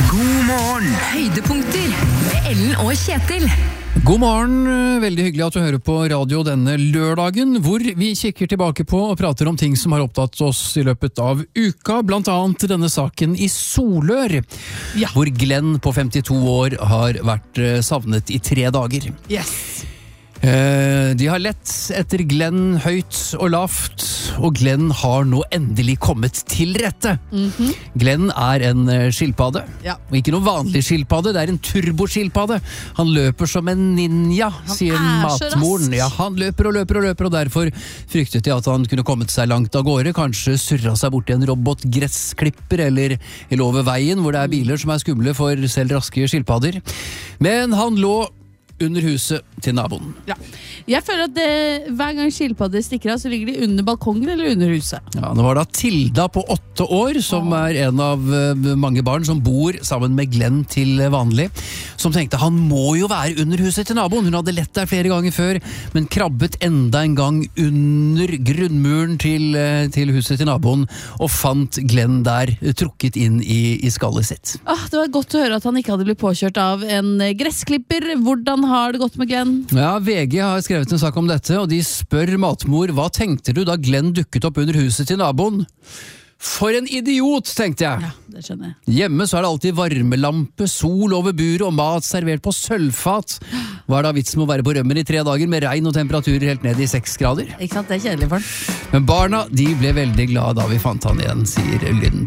God morgen! Høydepunkter med Ellen og Kjetil. God morgen, veldig hyggelig at du hører på radio denne lørdagen, hvor vi kikker tilbake på og prater om ting som har opptatt oss i løpet av uka, blant annet denne saken i Solør, hvor Glenn på 52 år har vært savnet i 3 dager. Yes. De har lett etter Glenn høyt og lavt, og Glenn har nå endelig kommet til rette. Glenn er en skilpadde, og ikke noen vanlig skilpadde, det er en turboskilpadde. Han løper som en ninja, sier matmoren. Ja, han løper og løper og løper, og derfor fryktet de at han kunne kommet seg langt av gårde, kanskje surra seg bort i en robotgressklipper, eller over veien hvor det er biler som er skumle for selv raske skilpadder. Men han lå under huset til naboen. Ja. Jeg føler at hver gang skilpadder stikker av, så ligger de under balkongen eller under huset. Ja, nå var det Tilda på 8 år, som er en av mange barn som bor sammen med Glenn til vanlig, som tenkte han må jo være under huset til naboen. Hun hadde lett der flere ganger før, men krabbet enda en gang under grunnmuren til huset til naboen, og fant Glenn der, trukket inn i skallet sitt. Det var godt å høre at han ikke hadde blitt påkjørt av en gressklipper. Hvordan har det gått med Glenn? Ja, VG har skrevet en sak om dette, og de spør matmor, hva tenkte du da Glenn dukket opp under huset til naboen? For en idiot, tenkte jeg. Ja, det skjønner jeg. Hjemme så er det alltid varmelampe, sol over buret og mat servert på sølvfat. Hva er da vitsen med å være på rømmen i 3 dager med regn og temperaturer helt ned i 6 grader? Ikke sant, det er kjedelig for den. Men barna, de ble veldig glade da vi fant han igjen, sier Lynn